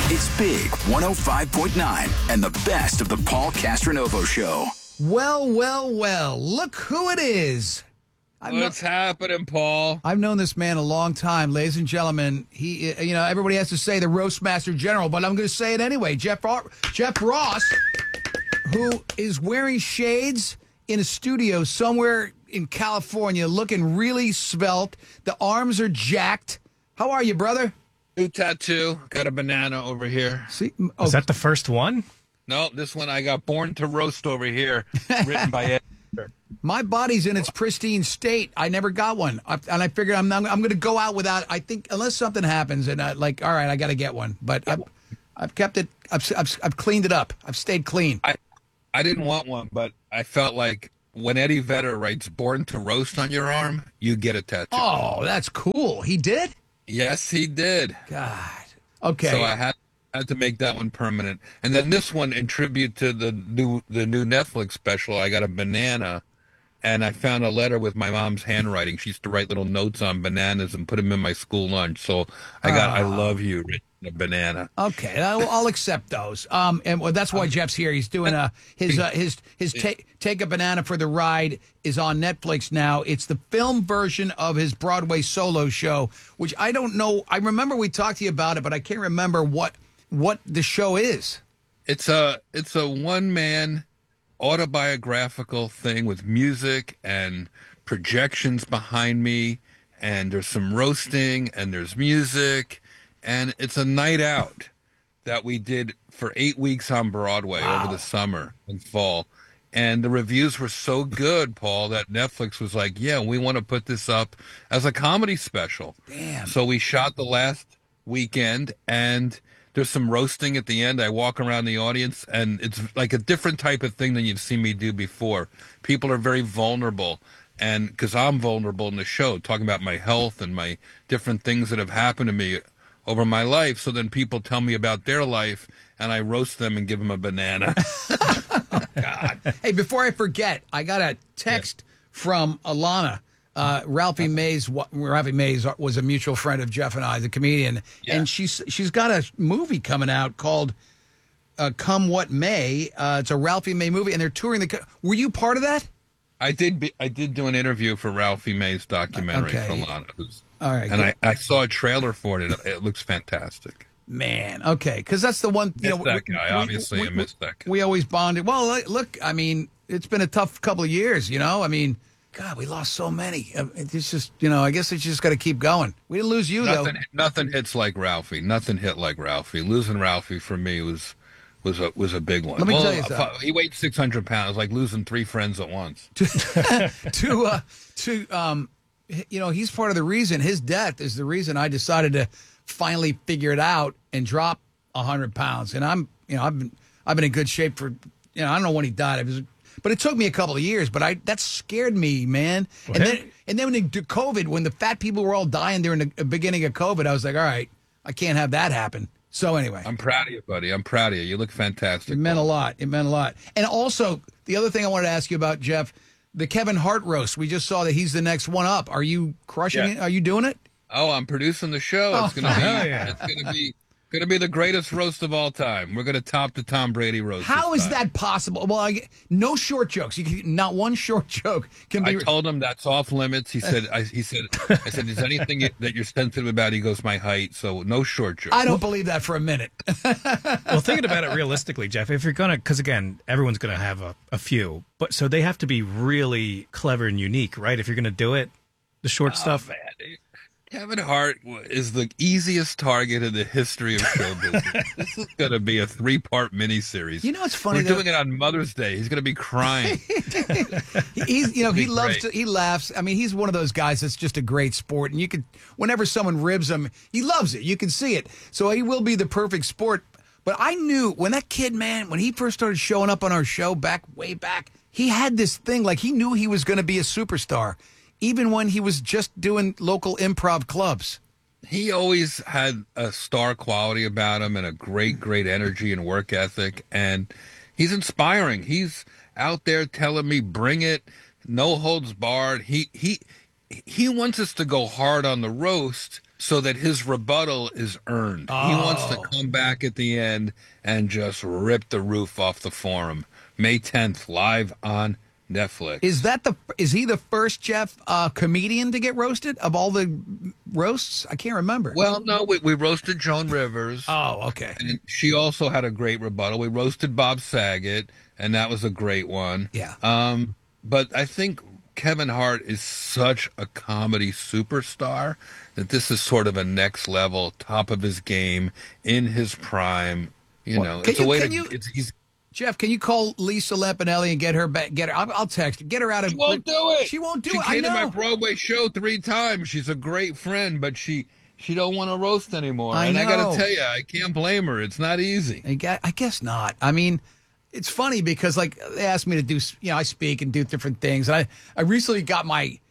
It's Big 105.9 and the best of the Paul Castronovo Show. Well, look who it is. What's happening, Paul? I've known this man a long time, ladies and gentlemen. He, everybody has to say the Roast Master General, but I'm going to say it anyway. Jeff Ross, who is wearing shades in a studio somewhere in California, looking really svelte. The arms are jacked. How are you, brother? New tattoo. Got a banana over here. See, Is that the first one? No, this one I got Born to Roast over here, written by Ed. my body's in its pristine state. I never got one, and I figured I'm going to go out without. I think unless something happens, and all right, I got to get one. But I've kept it. I've cleaned it up. I've stayed clean. I didn't want one, but I felt like when Eddie Vedder writes "Born to Roast" on your arm, you get a tattoo. Oh, that's cool. He did? Yes, he did. God. Okay. So I had to make that one permanent, and then this one in tribute to the new Netflix special. I got a banana, and I found a letter with my mom's handwriting. She used to write little notes on bananas and put them in my school lunch. So I got "I love you" written in a banana. Okay, I'll accept those. And that's why Jeff's here. He's doing his Take a Banana for the Ride is on Netflix now. It's the film version of his Broadway solo show, which I don't know. I remember we talked to you about it, but I can't remember what the show is. It's a one-man autobiographical thing with music and projections behind me, and there's some roasting and there's music, and it's a night out that we did for 8 weeks on Broadway over the summer and fall. And the reviews were so good, Paul, that Netflix was like, yeah, we want to put this up as a comedy special. Damn. So we shot the last weekend, and there's some roasting at the end. I walk around the audience, and it's like a different type of thing than you've seen me do before. People are very vulnerable, and because I'm vulnerable in the show, talking about my health and my different things that have happened to me over my life. So then people tell me about their life, and I roast them and give them a banana. Oh, God. Hey, before I forget, I got a text from Alana. Ralphie Mays was a mutual friend of Jeff and I, the comedian, and she's got a movie coming out called Come What May. It's a Ralphie May movie, and they're touring Were you part of that? I did do an interview for Ralphie May's documentary for Alana. All right, and I saw a trailer for it. It looks fantastic. Man, okay, because that's the one. I missed that guy. We always bonded. Well, look, I mean, it's been a tough couple of years. I mean, God, we lost so many. It's just, I guess it's just got to keep going. We didn't lose you though. Nothing hits like Ralphie. Nothing hit like Ralphie. Losing Ralphie for me was a big one. Let me tell you something. He weighed 600 pounds, like losing 3 friends at once. He's part of the reason. His death is the reason I decided to finally figure it out and drop 100 pounds. And I've been in good shape for, I don't know when he died. But it took me a couple of years. But that scared me, man. What? And then when COVID, when the fat people were all dying during the beginning of COVID, I was like, all right, I can't have that happen. So anyway, I'm proud of you, buddy. I'm proud of you. You look fantastic. It meant a lot. And also, the other thing I wanted to ask you about, Jeff, the Kevin Hart roast. We just saw that he's the next one up. Are you crushing it? Are you doing it? Oh, I'm producing the show. It's going to be the greatest roast of all time. We're going to top the Tom Brady roast. How is that possible? Well, no short jokes. Not one short joke can be. I told him that's off limits. He said, I said, is anything that you're sensitive about? He goes, my height. So no short jokes. I don't believe that for a minute. Well, thinking about it realistically, Jeff, if you're going to, because again, everyone's going to have a few, but so they have to be really clever and unique, right? If you're going to do it, the short stuff. Man. Kevin Hart is the easiest target in the history of show business. This is going to be a 3-part miniseries. It's funny. We're doing it on Mother's Day. He's going to be crying. He laughs. I mean, he's one of those guys that's just a great sport. And whenever someone ribs him, he loves it. You can see it. So he will be the perfect sport. But I knew when that kid, man, when he first started showing up on our show way back, he had this thing, like he knew he was going to be a superstar. Even when he was just doing local improv clubs. He always had a star quality about him and a great, great energy and work ethic. And he's inspiring. He's out there telling me, bring it, no holds barred. He wants us to go hard on the roast so that his rebuttal is earned. He wants to come back at the end and just rip the roof off the forum. May 10th, live on Netflix. Is he the first, Jeff, comedian to get roasted of all the roasts? I can't remember. Well, no, we roasted Joan Rivers. Oh, okay. And she also had a great rebuttal. We roasted Bob Saget, and that was a great one. Yeah. But I think Kevin Hart is such a comedy superstar that this is sort of a next level, top of his game, in his prime. Jeff, can you call Lisa Lampanelli and get her back? I'll text her. Get her out of. She won't do it. She won't do it. She came to my Broadway show 3 times. She's a great friend, but she don't want to roast anymore. I got to tell you, I can't blame her. It's not easy. I guess not. I mean, it's funny because like they asked me to do, I speak and do different things. I recently got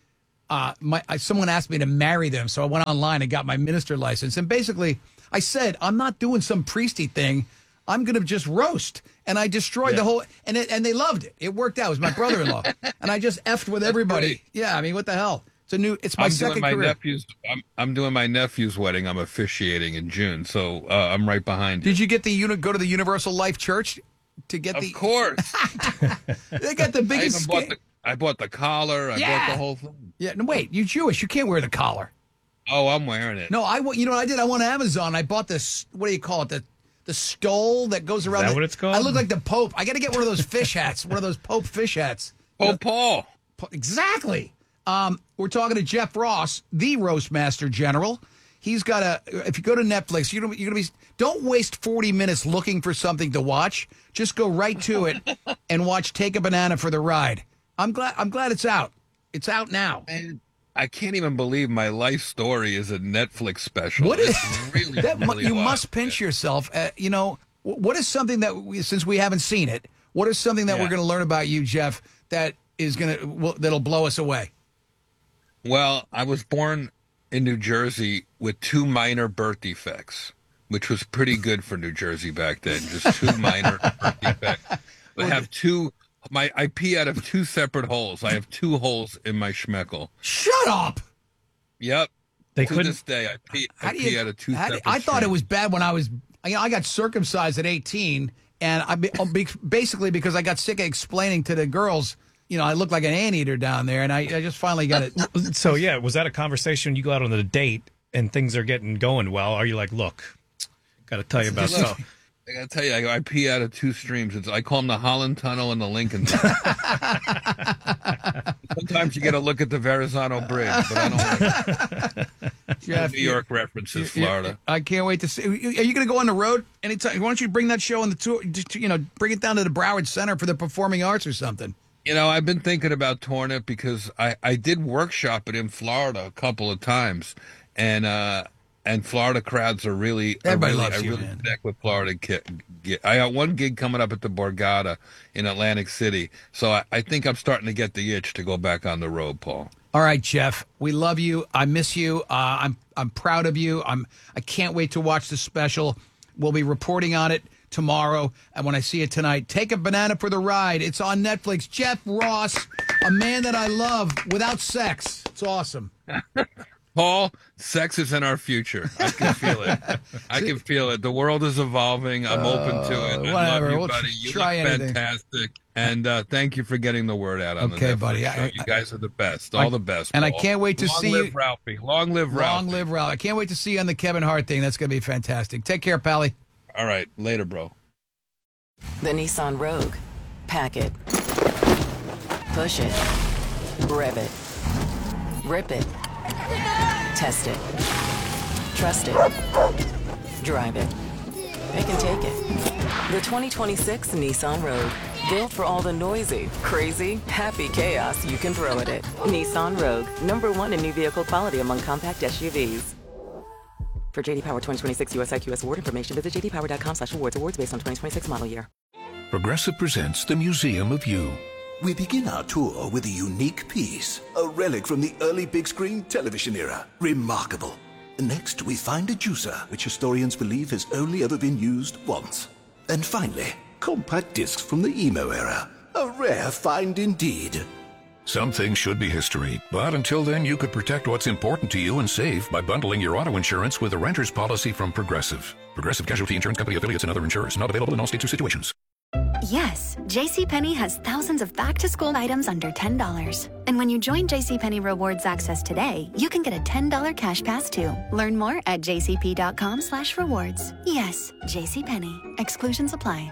someone asked me to marry them, so I went online and got my minister license. And basically, I said I'm not doing some priesty thing. I'm going to just roast. And I destroyed the whole, and they loved it. It worked out. It was my brother-in-law. And I just effed with everybody. Great. Yeah, I mean, what the hell? It's my second career. I'm doing my nephew's wedding. I'm officiating in June, so I'm right behind you. Did you get go to the Universal Life Church to get Of course. They got the biggest I bought the collar. I bought the whole thing. Yeah, no, wait, you're Jewish. You can't wear the collar. Oh, I'm wearing it. No, you know what I did? I went on Amazon. I bought this, what do you call it? The stole that goes around. Is that what it's called? I look like the Pope. I got to get one of those fish hats, one of those Pope fish hats. Oh, Paul. Exactly. We're talking to Jeff Ross, the Roastmaster General. He's got if you go to Netflix, you're gonna be. Don't waste 40 minutes looking for something to watch. Just go right to it and watch Take a Banana for the Ride. I'm glad it's out. It's out now. Man, I can't even believe my life story is a Netflix special. What is really, that? really You wild. must pinch yourself. What is something that since we haven't seen it, what is something that we're going to learn about you, Jeff, that is that'll blow us away? Well, I was born in New Jersey with 2 minor birth defects, which was pretty good for New Jersey back then. Just 2 minor birth defects. I have I pee out of 2 separate holes. I have 2 holes in my schmeckle. Shut up. Yep. They to couldn't. this day, I pee out of 2 separate I thought it streams. was bad when I was. I got circumcised at 18, and basically because I got sick of explaining to the girls. I look like an anteater down there, and I just finally got it. So, yeah, was that a conversation you go out on a date and things are getting going well? Are you like, look, got to tell you about stuff? I got to tell you, I pee out of 2 streams. I call them the Holland Tunnel and the Lincoln Tunnel. Sometimes you get a look at the Verrazano Bridge, but I don't like Jeff, New York references, Florida. I can't wait to see. Are you going to go on the road anytime? Why don't you bring that show on the tour? Bring it down to the Broward Center for the Performing Arts or something. I've been thinking about touring it because I did workshop it in Florida a couple of times, and Florida crowds are really Everybody loves you, really man. connect with Florida. I got one gig coming up at the Borgata in Atlantic City, so I think I'm starting to get the itch to go back on the road, Paul. All right, Jeff. We love you. I miss you. I'm proud of you. I can't wait to watch the special. We'll be reporting on it tomorrow, and when I see it tonight, Take a Banana for the Ride. It's on Netflix. Jeff Ross, a man that I love without sex. It's awesome. Paul, sex is in our future. I can feel it. I can feel it. The world is evolving. I'm open to it. I whatever. love you, We'll buddy. You try look anything. fantastic. And thank you for getting the word out on Okay, the Netflix buddy. show. You guys are the best. All the best, And I Paul. can't wait to Long see live you. Ralphie. Long live Ralphie. Long live Ralph. I can't wait to see you on the Kevin Hart thing. That's going to be fantastic. Take care, Pally. All right. Later, bro. The Nissan Rogue. Pack it. Push it. Rev it. Rip it. Test it. Trust it. Drive it. It can take it. The 2026 Nissan Rogue. Built for all the noisy, crazy, happy chaos you can throw at it. Nissan Rogue. #1 in new vehicle quality among compact SUVs. For JD Power 2026 US IQS award information, visit jdpower.com/awards. Awards based on 2026 model year. Progressive presents the Museum of You. We begin our tour with a unique piece, a relic from the early big screen television era. Remarkable. Next, we find a juicer, which historians believe has only ever been used once. And finally, compact discs from the emo era. A rare find indeed. Some things should be history, but until then, you could protect what's important to you and save by bundling your auto insurance with a renter's policy from Progressive. Progressive Casualty Insurance Company affiliates and other insurers. Not available in all states or situations. Yes, JCPenney has thousands of back-to-school items under $10. And when you join JCPenney Rewards Access today, you can get a $10 cash pass too. Learn more at jcp.com/rewards. Yes, JCPenney. Exclusions apply.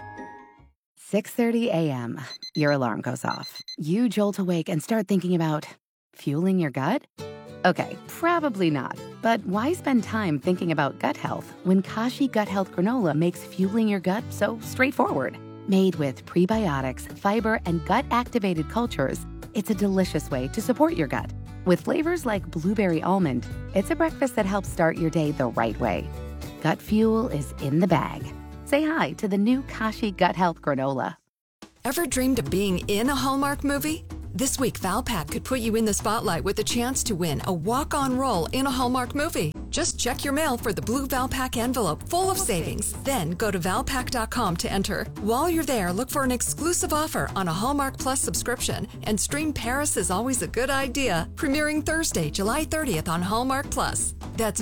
6:30 a.m. Your alarm goes off. You jolt awake and start thinking about fueling your gut? Okay, probably not. But why spend time thinking about gut health when Kashi Gut Health Granola makes fueling your gut so straightforward? Made with prebiotics, fiber, and gut-activated cultures, it's a delicious way to support your gut. With flavors like blueberry almond, it's a breakfast that helps start your day the right way. Gut fuel is in the bag. Say hi to the new Kashi Gut Health Granola. Ever dreamed of being in a Hallmark movie? This week, Valpak could put you in the spotlight with the chance to win a walk-on role in a Hallmark movie. Just check your mail for the blue Valpak envelope full of savings. Then go to Valpak.com to enter. While you're there, look for an exclusive offer on a Hallmark Plus subscription and stream Paris is Always a Good Idea, premiering Thursday, July 30th on Hallmark Plus. That's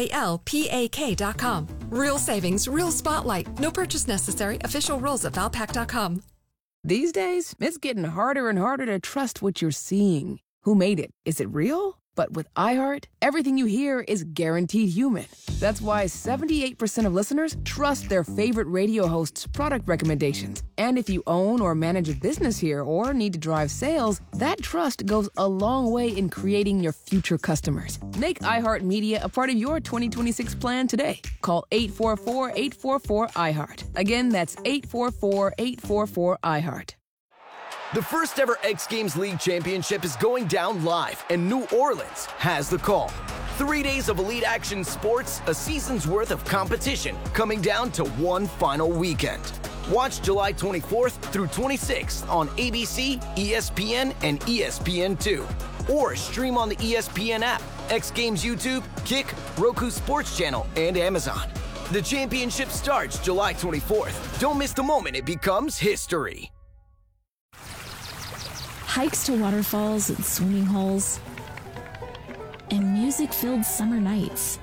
VALPAK.com. Real savings, real spotlight. No purchase necessary. Official rules at Valpak.com. These days, it's getting harder and harder to trust what you're seeing. Who made it? Is it real? But with iHeart, everything you hear is guaranteed human. That's why 78% of listeners trust their favorite radio hosts' product recommendations. And if you own or manage a business here or need to drive sales, that trust goes a long way in creating your future customers. Make iHeartMedia a part of your 2026 plan today. Call 844-844-iHeart. Again, that's 844-844-iHeart. The first ever X Games League Championship is going down live, and New Orleans has the call. 3 days of elite action sports, a season's worth of competition, coming down to one final weekend. Watch July 24th through 26th on ABC, ESPN, and ESPN2. Or stream on the ESPN app, X Games YouTube, Kick, Roku Sports Channel, and Amazon. The championship starts July 24th. Don't miss the moment it becomes history. Hikes to waterfalls and swimming holes, and music-filled summer nights.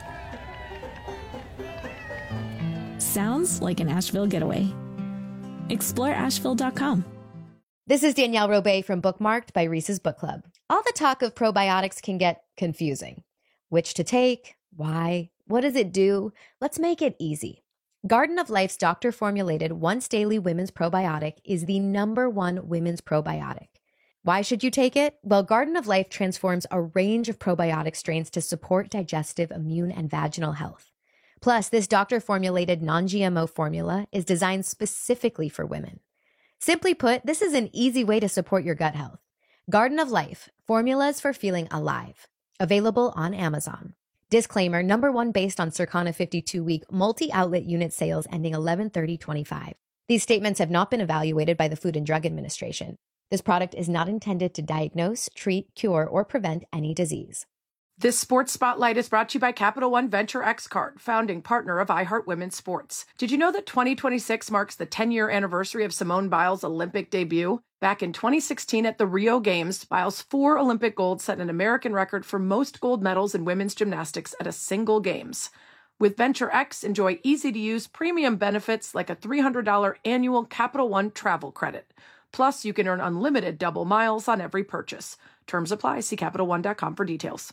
Sounds like an Asheville getaway. Explore Asheville.com. This is Danielle Robay from Bookmarked by Reese's Book Club. All the talk of probiotics can get confusing. Which to take? Why? What does it do? Let's make it easy. Garden of Life's doctor-formulated once-daily women's probiotic is the #1 women's probiotic. Why should you take it? Well, Garden of Life transforms a range of probiotic strains to support digestive, immune, and vaginal health. Plus, this doctor-formulated non-GMO formula is designed specifically for women. Simply put, this is an easy way to support your gut health. Garden of Life, formulas for feeling alive. Available on Amazon. Disclaimer, #1 based on Circana 52-week multi-outlet unit sales ending 11/30/25. These statements have not been evaluated by the Food and Drug Administration. This product is not intended to diagnose, treat, cure, or prevent any disease. This Sports Spotlight is brought to you by Capital One Venture X Card, founding partner of iHeart Women's Sports. Did you know that 2026 marks the 10-year anniversary of Simone Biles' Olympic debut? Back in 2016 at the Rio Games, Biles' 4 Olympic golds set an American record for most gold medals in women's gymnastics at a single Games. With Venture X, enjoy easy-to-use premium benefits like a $300 annual Capital One travel credit. Plus, you can earn unlimited double miles on every purchase. Terms apply. See CapitalOne.com for details.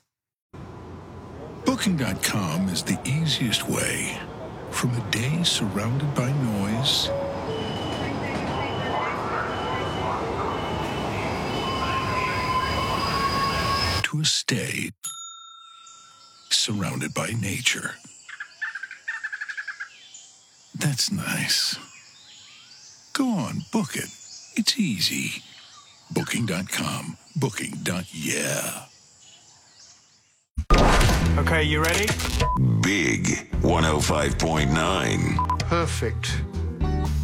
Booking.com is the easiest way. From a day surrounded by noise to a stay surrounded by nature. That's nice. Go on, book it. It's easy. Booking.com. Booking.yeah. Okay, you ready? Big 105.9. Perfect.